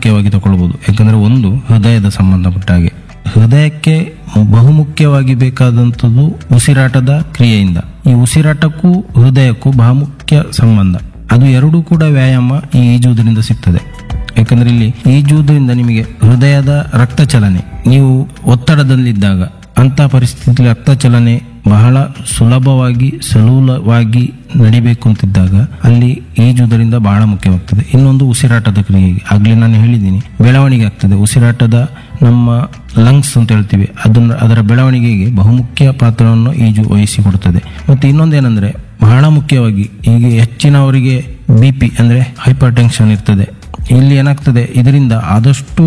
ಮುಖ್ಯವಾಗಿ ತಗೊಳ್ಬಹುದು. ಯಾಕಂದ್ರೆ ಒಂದು ಹೃದಯದ ಸಂಬಂಧಪಟ್ಟ ಹಾಗೆ ಹೃದಯಕ್ಕೆ ಬಹುಮುಖ್ಯವಾಗಿ ಬೇಕಾದಂಥದ್ದು ಉಸಿರಾಟದ ಕ್ರಿಯೆಯಿಂದ. ಈ ಉಸಿರಾಟಕ್ಕೂ ಹೃದಯಕ್ಕೂ ಬಹುಮುಖ್ಯ ಸಂಬಂಧ. ಅದು ಎರಡೂ ಕೂಡ ವ್ಯಾಯಾಮ ಈ ಈಜುವುದರಿಂದ ಸಿಗ್ತದೆ. ಯಾಕಂದ್ರೆ ಇಲ್ಲಿ ಈಜುವುದರಿಂದ ನಿಮಗೆ ಹೃದಯದ ರಕ್ತ ಚಲನೆ, ನೀವು ಒತ್ತಡದಲ್ಲಿದ್ದಾಗ ಅಂತ ಪರಿಸ್ಥಿತಿಯಲ್ಲಿ ರಕ್ತ ಚಲನೆ ಬಹಳ ಸುಲಭವಾಗಿ ಸಲೂಲವಾಗಿ ನಡಿಬೇಕು ಅಂತಿದ್ದಾಗ ಅಲ್ಲಿ ಈಜುವುದರಿಂದ ಬಹಳ ಮುಖ್ಯವಾಗ್ತದೆ. ಇನ್ನೊಂದು ಉಸಿರಾಟದ ಕ್ರಿಯೆಗೆ ಆಗ್ಲೇ ನಾನು ಹೇಳಿದ್ದೀನಿ, ಬೆಳವಣಿಗೆ ಆಗ್ತದೆ. ಉಸಿರಾಟದ ನಮ್ಮ ಲಂಗ್ಸ್ ಅಂತ ಹೇಳ್ತೀವಿ, ಅದರ ಬೆಳವಣಿಗೆಗೆ ಬಹುಮುಖ್ಯ ಪಾತ್ರವನ್ನು ಈಜು ವಹಿಸಿಕೊಡುತ್ತದೆ. ಮತ್ತೆ ಇನ್ನೊಂದೇನೆಂದ್ರೆ ಬಹಳ ಮುಖ್ಯವಾಗಿ ಈಗ ಹೆಚ್ಚಿನವರಿಗೆ BP ಅಂದ್ರೆ ಹೈಪರ್ ಟೆನ್ಷನ್ ಇರ್ತದೆ. ಇಲ್ಲಿ ಏನಾಗ್ತದೆ, ಇದರಿಂದ ಆದಷ್ಟು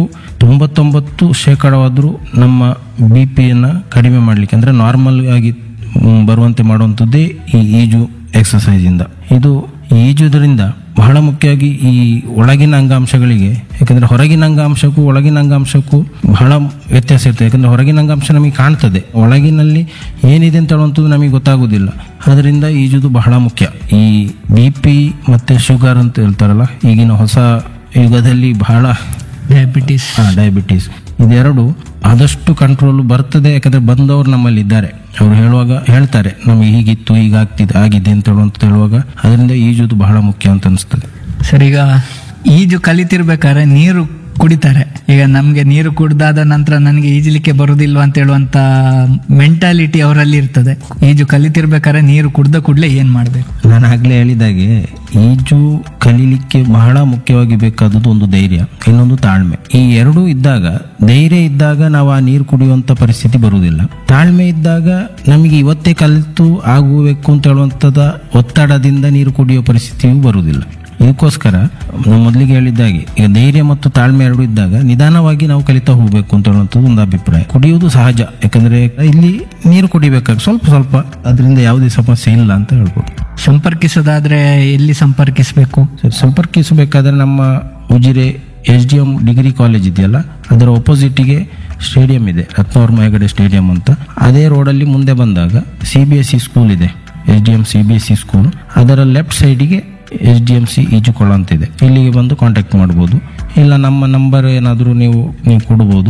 99% ನಮ್ಮ BP ಕಡಿಮೆ ಮಾಡ್ಲಿಕ್ಕೆ ಅಂದ್ರೆ ನಾರ್ಮಲ್ ಆಗಿ ಬರುವಂತೆ ಮಾಡುವಂಥದ್ದೇ ಈ ಈಜು ಎಕ್ಸಸೈಸ್ ಇಂದ. ಇದು ಈಜುವುದರಿಂದ ಬಹಳ ಮುಖ್ಯವಾಗಿ ಈ ಒಳಗಿನ ಅಂಗಾಂಶಗಳಿಗೆ, ಯಾಕಂದ್ರೆ ಹೊರಗಿನ ಅಂಗಾಂಶಕ್ಕೂ ಒಳಗಿನ ಅಂಗಾಂಶಕ್ಕೂ ಬಹಳ ವ್ಯತ್ಯಾಸ ಇರ್ತದೆ. ಯಾಕಂದ್ರೆ ಹೊರಗಿನ ಅಂಗಾಂಶ ನಮಗೆ ಕಾಣ್ತದೆ, ಒಳಗಿನಲ್ಲಿ ಏನಿದೆ ಅಂತ ಹೇಳುವಂಥದ್ದು ನಮಗೆ ಗೊತ್ತಾಗುವುದಿಲ್ಲ. ಅದರಿಂದ ಈಜುದು ಬಹಳ ಮುಖ್ಯ. ಈ BP ಮತ್ತೆ ಶುಗರ್ ಅಂತ ಹೇಳ್ತಾರಲ್ಲ, ಈಗಿನ ಹೊಸ ಯುಗದಲ್ಲಿ ಬಹಳ ಡಯಾಬಿಟಿಸ್ ಇದೆರಡು ಆದಷ್ಟು ಕಂಟ್ರೋಲ್ ಬರ್ತದೆ. ಯಾಕಂದ್ರೆ ಬಂದವರು ನಮ್ಮಲ್ಲಿ ಇದ್ದಾರೆ, ಅವರು ಹೇಳ್ತಾರೆ ನಮಗೆ ಹೀಗಿತ್ತು ಈಗ ಆಗಿದೆ ಅಂತ ಹೇಳುವಾಗ ಅದರಿಂದ ಈಜುದು ಬಹಳ ಮುಖ್ಯ ಅಂತ ಅನಿಸ್ತದೆ. ಸರ್, ಈಗ ಈಜು ಕಲಿತಿರ್ಬೇಕಾದ್ರೆ ನೀರು ಕುಡಿತಾರೆ. ಈಗ ನಮ್ಗೆ ನೀರು ಕುಡ್ದಾದ ನಂತರ ನನಗೆ ಈಜಲಿಕ್ಕೆ ಬರುದಿಲ್ವಾ ಅಂತ ಹೇಳುವಂತ ಮೆಂಟಾಲಿಟಿ ಅವರಲ್ಲಿ ಇರ್ತದೆ. ಈಜು ಕಲಿತಿರ್ಬೇಕಾದ್ರೆ ನೀರು ಕುಡ್ದ ಕೂಡಲೇ ಏನ್ ಮಾಡ್ಬೇಕು? ನಾನು ಆಗ್ಲೇ ಹೇಳಿದಾಗೆ ಈಜು ಕಲೀಲಿಕ್ಕೆ ಬಹಳ ಮುಖ್ಯವಾಗಿ ಬೇಕಾದದ್ದು ಒಂದು ಧೈರ್ಯ, ಇನ್ನೊಂದು ತಾಳ್ಮೆ. ಈ ಎರಡೂ ಇದ್ದಾಗ, ಧೈರ್ಯ ಇದ್ದಾಗ ನಾವು ಆ ನೀರು ಕುಡಿಯುವಂತ ಪರಿಸ್ಥಿತಿ ಬರುವುದಿಲ್ಲ. ತಾಳ್ಮೆ ಇದ್ದಾಗ ನಮಗೆ ಇವತ್ತೇ ಕಲಿತು ಆಗಬೇಕು ಅಂತ ಹೇಳುವಂತದ ಒತ್ತಡದಿಂದ ನೀರು ಕುಡಿಯುವ ಪರಿಸ್ಥಿತಿಯೂ ಬರುವುದಿಲ್ಲ. ಇದಕ್ಕೋಸ್ಕರ ನಾವು ಮೊದಲಿಗೆ ಹೇಳಿದ್ದಾಗೆ ಈಗ ಧೈರ್ಯ ಮತ್ತು ತಾಳ್ಮೆ ಎರಡು ಇದ್ದಾಗ ನಿಧಾನವಾಗಿ ನಾವು ಕಲಿತಾ ಹೋಗ್ಬೇಕು ಅಂತ ಹೇಳುವಂಥದ್ದು ಒಂದು ಅಭಿಪ್ರಾಯ. ಕುಡಿಯುವುದು ಸಹಜ, ಯಾಕಂದ್ರೆ ಇಲ್ಲಿ ನೀರು ಕುಡಿಬೇಕಾದ್ರೆ ಸ್ವಲ್ಪ ಅದರಿಂದ ಯಾವುದೇ ಸಮಸ್ಯೆ ಇಲ್ಲ ಅಂತ ಹೇಳ್ಬೋದು. ಸಂಪರ್ಕಿಸೋದಾದ್ರೆ ಎಲ್ಲಿ ಸಂಪರ್ಕಿಸಬೇಕು? ಸಂಪರ್ಕಿಸಬೇಕಾದ್ರೆ ನಮ್ಮ ಉಜಿರೆ SDM ಡಿಗ್ರಿ ಕಾಲೇಜ್ ಇದೆಯಲ್ಲ, ಅದರ ಒಪೋಸಿಟ್ಗೆ ಸ್ಟೇಡಿಯಂ ಇದೆ, ರತ್ನವರ್ಮ ಹೆಗಡೆ ಸ್ಟೇಡಿಯಂ ಅಂತ. ಅದೇ ರೋಡಲ್ಲಿ ಮುಂದೆ ಬಂದಾಗ CBSE ಸ್ಕೂಲ್ ಇದೆ, SDM CBSE ಸ್ಕೂಲ್. ಅದರ ಲೆಫ್ಟ್ ಸೈಡಿಗೆ SDMC ಈಜುಕೊಳ ಅಂತಿದೆ. ಇಲ್ಲಿಗೆ ಬಂದು ಕಾಂಟ್ಯಾಕ್ಟ್ ಮಾಡ್ಬೋದು. ಇಲ್ಲ ನಮ್ಮ ನಂಬರ್ ಏನಾದರೂ ನೀವು ಕೊಡ್ಬೋದು,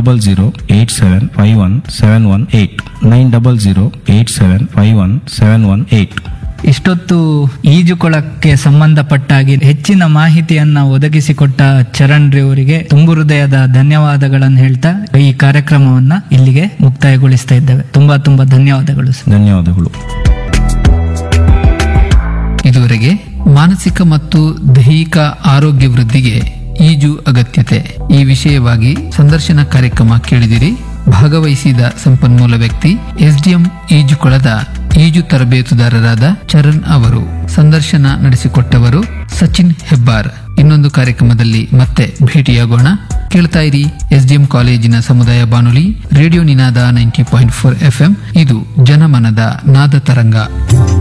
9008751718 9008751718. ಇಷ್ಟೊತ್ತು ಈಜುಕೊಳಕ್ಕೆ ಸಂಬಂಧಪಟ್ಟಾಗಿ ಹೆಚ್ಚಿನ ಮಾಹಿತಿಯನ್ನ ಒದಗಿಸಿಕೊಟ್ಟ ಚರಣ್ ಅವರಿಗೆ ತುಂಬು ಹೃದಯದ ಧನ್ಯವಾದಗಳನ್ನು ಹೇಳ್ತಾ ಈ ಕಾರ್ಯಕ್ರಮವನ್ನ ಇಲ್ಲಿಗೆ ಮುಕ್ತಾಯಗೊಳಿಸ್ತಾ ಇದ್ದೇವೆ. ತುಂಬಾ ಧನ್ಯವಾದಗಳು ಸರ್. ಧನ್ಯವಾದಗಳು. ಇದುವರೆಗೆ ಮಾನಸಿಕ ಮತ್ತು ದೈಹಿಕ ಆರೋಗ್ಯ ವೃದ್ಧಿಗೆ ಈಜು ಅಗತ್ಯತೆ ಈ ವಿಷಯವಾಗಿ ಸಂದರ್ಶನ ಕಾರ್ಯಕ್ರಮ ಕೇಳಿದಿರಿ. ಭಾಗವಹಿಸಿದ ಸಂಪನ್ಮೂಲ ವ್ಯಕ್ತಿ SDM ಈಜುಕೊಳದ ಈಜು ತರಬೇತುದಾರರಾದ ಚರಣ್ ಅವರು. ಸಂದರ್ಶನ ನಡೆಸಿಕೊಟ್ಟವರು ಸಚಿನ್ ಹೆಬ್ಬಾರ್. ಇನ್ನೊಂದು ಕಾರ್ಯಕ್ರಮದಲ್ಲಿ ಮತ್ತೆ ಭೇಟಿಯಾಗೋಣ. ಕೇಳ್ತಾ ಇರಿ SDM ಕಾಲೇಜಿನ ಸಮುದಾಯ ಬಾನುಲಿ ರೇಡಿಯೋ ನಿನಾದ 90.4 FM. ಇದು ಜನಮನದ ನಾದ ತರಂಗ.